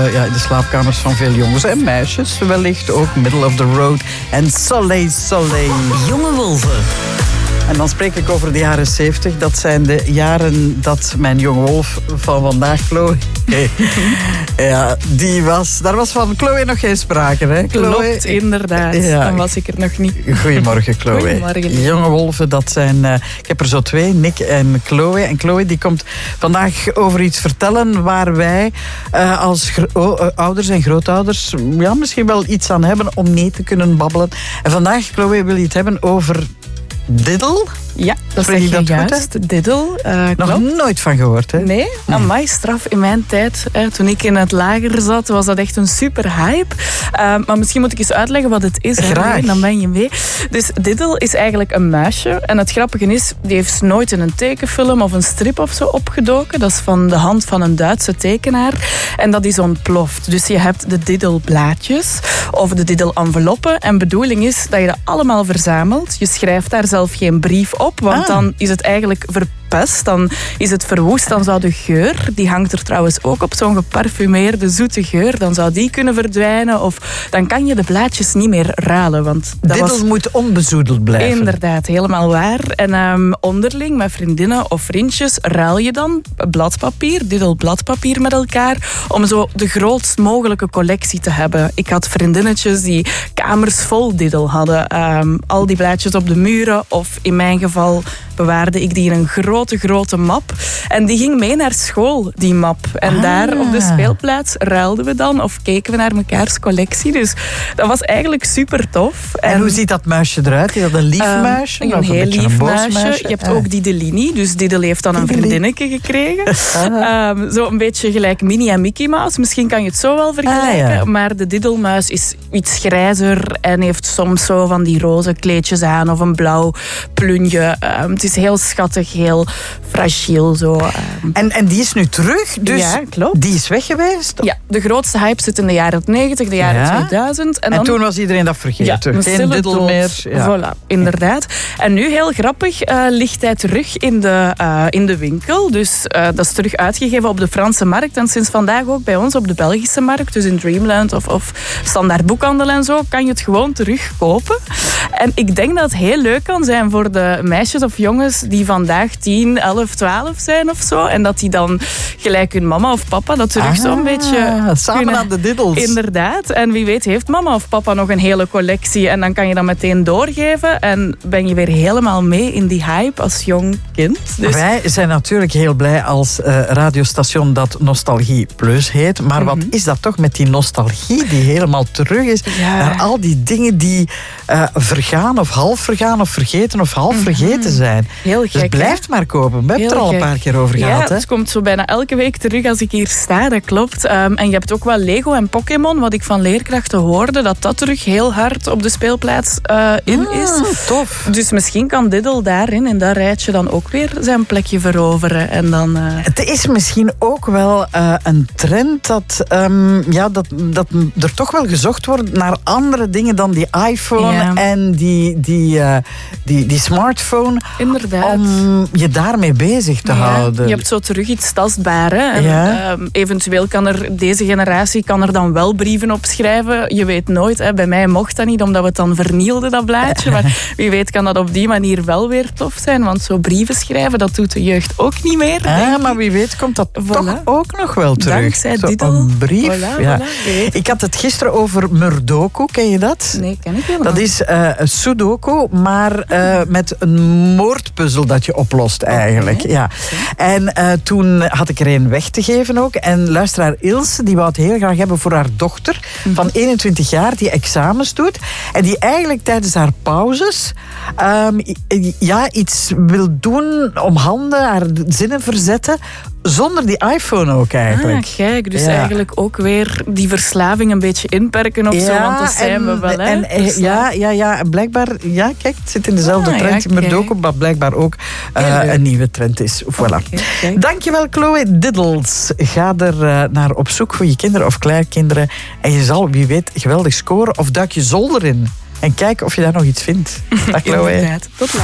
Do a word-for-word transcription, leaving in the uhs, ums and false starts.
uh, ja, in de slaapkamers van veel jongens en meisjes. Wellicht ook Middle of the Road en Soleil Soleil. Jonge Wolven. En dan spreek ik over de jaren zeventig. Dat zijn de jaren dat mijn jonge wolf van vandaag, Chloe... ja, die was... Daar was van Chloe nog geen sprake, hè? Chloe? Klopt, inderdaad. Ja. Dan was ik er nog niet. Goedemorgen, Chloe. Goedemorgen. Jonge wolven, dat zijn... Uh, ik heb er zo twee, Nick en Chloe. En Chloe die komt vandaag over iets vertellen waar wij uh, als gro- oh, uh, ouders en grootouders ja, misschien wel iets aan hebben om mee te kunnen babbelen. En vandaag, Chloe, wil je het hebben over diddle? Ja, dat Spreek zeg je je dat goed, juist. Diddle, uh, Nog klopt. nooit van gehoord, hè? Nee, amai, straf. In mijn tijd, hè, toen ik in het lager zat, was dat echt een super hype. Uh, maar misschien moet ik eens uitleggen wat het is. Graag. Hè, dan ben je mee. Dus diddle is eigenlijk een muisje. En het grappige is, die heeft nooit in een tekenfilm of een strip of zo opgedoken. Dat is van de hand van een Duitse tekenaar. En dat is ontploft. Dus je hebt de diddelblaadjes of de diddelenveloppen. En de bedoeling is dat je dat allemaal verzamelt. Je schrijft daar zelf geen brief op, want Ah. dan is het eigenlijk verpest. Dan is het verwoest, dan zou de geur, die hangt er trouwens ook op, zo'n geparfumeerde zoete geur, dan zou die kunnen verdwijnen. Of dan kan je de blaadjes niet meer ruilen. Want dat Diddle was moet onbezoedeld blijven. inderdaad helemaal waar. En um, onderling met vriendinnen of vriendjes ruil je dan bladpapier, diddel bladpapier met elkaar, om zo de grootst mogelijke collectie te hebben. Ik had vriendinnetjes die kamers vol diddel hadden. Um, al die blaadjes op de muren, of in mijn geval bewaarde ik die in een grote, grote map. En die ging mee naar school, die map. En Ah. daar op de speelplaats ruilden we dan of keken we naar mekaars collectie. Dus dat was eigenlijk super tof. En hoe ziet dat muisje eruit? Is dat een lief Um, muisje? Een Of heel beetje lief een boos muisje. Je hebt Ah. ook Didelini. Dus Didel heeft dan een Dideli. vriendinnetje gekregen. um, zo een beetje gelijk Minnie en Mickey Mouse. Misschien kan je het zo wel vergelijken. Ah, ja. Maar de Diddelmuis is iets grijzer en heeft soms zo van die roze kleedjes aan of een blauw plunje. Um, het is heel schattig, heel fragiel. Zo. Um, En, en die is nu terug, dus Ja, klopt. die is weg geweest? ja, de grootste hype zit in de jaren negentig, de jaren Ja. tweeduizend. En, dan, toen was iedereen dat vergeten. een Geen stille diddle dood. meer. Ja. Voilà, inderdaad. En nu, heel grappig, uh, ligt hij terug in de, uh, in de winkel. Dus uh, dat is terug uitgegeven op de Franse markt. En sinds vandaag ook bij ons op de Belgische markt. Dus in Dreamland of, of Standaard Boekhandel en zo, kan je het gewoon terugkopen. En ik denk dat het heel leuk kan zijn voor de meisjes of jongens die vandaag tien, elf, twaalf zijn of zo. En dat die dan gelijk hun mama of papa dat terug Ah, zo'n beetje samen kunnen- aan de diddels. Inderdaad. En wie weet heeft mama of papa nog een hele collectie. En dan kan je dat meteen doorgeven. En ben je weer helemaal mee in die hype als jong kind. Dus Wij zijn natuurlijk heel blij als uh, radiostation dat Nostalgie Plus heet. Maar wat is dat toch met die nostalgie die helemaal terug is? Ja. Naar al die dingen die uh, vergaan of half vergaan of vergeten of half vergeten zijn. heel Dus gek. blijft hè? maar kopen. We hebben het er Heel al een gek. paar keer over Ja, gehad. Hè? het komt zo bijna elke week terug als ik hier sta, dat klopt. Um, en je hebt ook wel Lego en Pokémon, wat ik van leerkrachten hoorde, dat dat terug heel hard op de speelplaats uh, in is. Ah, tof. Dus misschien kan Diddle daarin, in dat rijtje, dan ook weer zijn plekje veroveren. En dan, uh, Het is misschien ook wel uh, een trend dat, um, ja, dat, dat er toch wel gezocht wordt naar andere dingen dan die iPhone Ja. en die, die, uh, die, die smartphone. inderdaad. Om je daarmee bezig te Ja, houden. je hebt zo terug iets tastbaar. Hè? En, Ja. ehm, eventueel kan er deze generatie kan er dan wel brieven op schrijven. Je weet nooit. Hè? Bij mij mocht dat niet, omdat we het dan vernielden, dat blaadje. Maar wie weet kan dat op die manier wel weer tof zijn. Want zo brieven schrijven, dat doet de jeugd ook niet meer. denk Ah, ik. maar wie weet komt dat Voilà. toch ook nog wel terug. Dankzij Zo Diddle. een brief. Voilà, ja. voilà, wie weet. Ik had het gisteren over Murdoku, ken je dat? Nee, ken ik helemaal Dat is uh, een Sudoku, maar uh, met een moordpuzzel dat je oplost eigenlijk. Oké. Ja. En uh, toen had ik er een weg te geven ook. En luisteraar Ilse, die wou het heel graag hebben voor haar dochter van eenentwintig jaar, die examens doet. En die eigenlijk tijdens haar pauzes um, ja, iets wil doen om handen, haar zinnen verzetten, zonder die iPhone ook eigenlijk. Ah, kijk, dus Ja. eigenlijk ook weer die verslaving een beetje inperken of zo, want dat zijn en, we wel, hè? En, en, Verslaafd. ja, ja, ja, en blijkbaar, ja, kijk, het zit in dezelfde Ah, trend. ja, Maar kijk. ook, wat blijkbaar ook uh, Heel leuk. een nieuwe trend is. Voilà. Oké, kijk. Dankjewel, Chloe Diddles. Ga er uh, naar op zoek voor je kinderen of kleinkinderen. En je zal, wie weet, geweldig scoren. Of duik je zolder in. En kijk of je daar nog iets vindt. Dag, Chloe. Inderdaad. Tot later.